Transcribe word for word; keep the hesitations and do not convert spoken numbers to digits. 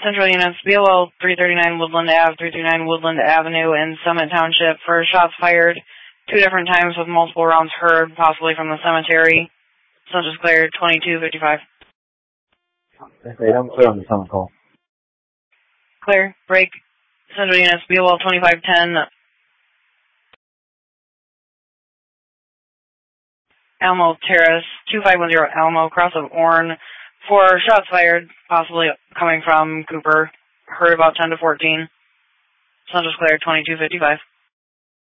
Central units, B L L three thirty-nine Woodland Ave, three thirty-nine Woodland Avenue in Summit Township for shots fired two different times with multiple rounds heard, possibly from the cemetery. Subject cleared, twenty-two fifty-five. eight, I'm clear on the summit call. Clear, break. Central units, B L L twenty-five ten Alamo Terrace, two five one zero Alamo, cross of Orne, for shots fired, possibly coming from Cooper. Heard about ten to fourteen. Subject cleared, twenty-two fifty-five.